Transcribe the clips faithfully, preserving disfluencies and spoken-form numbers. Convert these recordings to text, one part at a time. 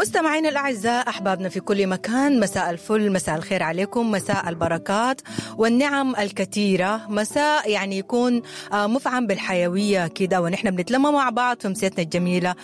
مستمعين الأعزاء، أحبابنا في كل مكان، مساء الفل، مساء الخير عليكم، مساء البركات والنعم الكثيرة، مساء يعني يكون مفعم بالحيوية كده، ونحن بنتلمى مع بعض في مسيتنا الجميلة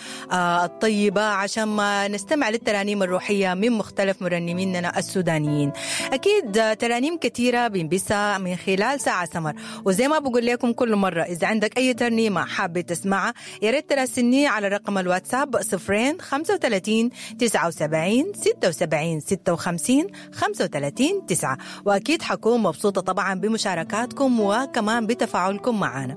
الطيبة عشان ما نستمع للترانيم الروحية من مختلف مرنميننا السودانيين. أكيد ترانيم كثيرة بنبثها من خلال ساعة سمر، وزي ما بقول لكم كل مرة إذا عندك أي ترنيمة حابة تسمعها يا ريت تراسلني على رقم الواتساب صفرين خمسة وثلاثين تسعة وسبعين ستة وسبعين ستة وخمسين خمسة وثلاثين تسعة، وأكيد حكون مبسوطة طبعا بمشاركاتكم وكمان بتفاعلكم معنا.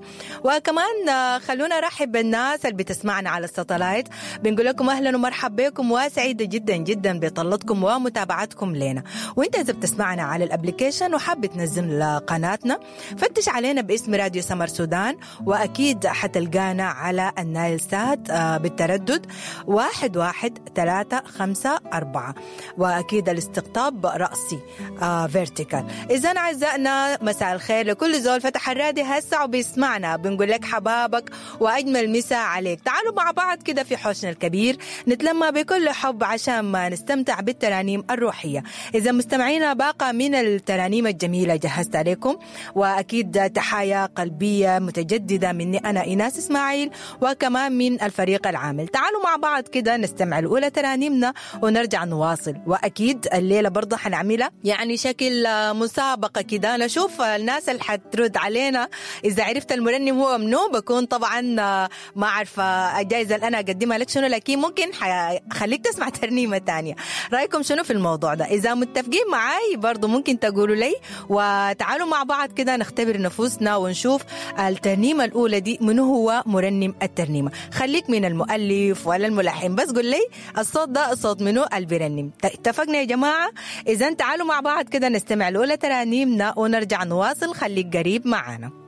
وكمان خلونا نرحب بالناس اللي بتسمعنا على الساتلايت، بنقول لكم أهلا ومرحبا بكم، وسعيدة جدا جدا بطلتكم ومتابعتكم لنا. وانت إذا بتسمعنا على الابليكيشن وحاب تنزل قناتنا فتش علينا باسم راديو سمر سودان، وأكيد حتلقانا على النايل سات بالتردد واحد واحد ثلاثة خمسة أربعة، وأكيد الاستقطاب رأسي آه فيرتيكال. إذن أعزائنا مساء الخير لكل زول فتح الراديو هسه وبيسمعنا، بنقول لك حبابك وأجمل مساء عليك. تعالوا مع بعض كده في حوشنا الكبير نتلمى بكل حب عشان ما نستمتع بالترانيم الروحية. إذا مستمعينا باقة من الترانيم الجميلة جهزت عليكم، وأكيد تحايا قلبية متجددة مني أنا إيناس إسماعيل وكمان من الفريق العامل. تعالوا مع بعض كده نستمع الأولى ترانيمنا ونرجع نواصل. وأكيد الليلة برضه حنعملها يعني شكل مسابقة كده، نشوف الناس اللي حترد علينا. إذا عرفت المرنم هو منو بكون طبعا ما أعرف الجائزة اللي أنا أقدمها لك شنو، لكن ممكن خليك تسمع ترنيمة تانية. رأيكم شنو في الموضوع ده؟ إذا متفقين معاي برضه ممكن تقولوا لي، وتعالوا مع بعض كده نختبر نفوسنا ونشوف الترنيمة الأولى دي منو هو مرنم الترنيمة. خليك من المؤلف ولا الملحن، بس قل لي الصوت ده صوت منو البرنم. اتفقنا يا جماعة؟ إذن تعالوا مع بعض كده نستمع الأولى ترانيمنا ونرجع نواصل. خليك قريب معنا.